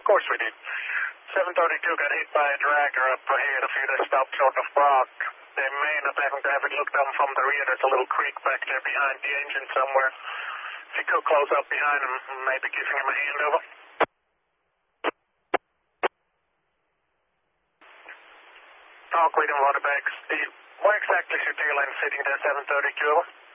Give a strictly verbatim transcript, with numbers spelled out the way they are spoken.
course we did. seven thirty-two got hit by a dragger up ahead a few days stopped short of Brock. They may not happen to have it looked down from the rear. There's a little creek back there behind the engine somewhere. If you could close up behind him, maybe giving him a handover. Talk with him, Waterbags. Where exactly is your tail end sitting there, seven thirty-two?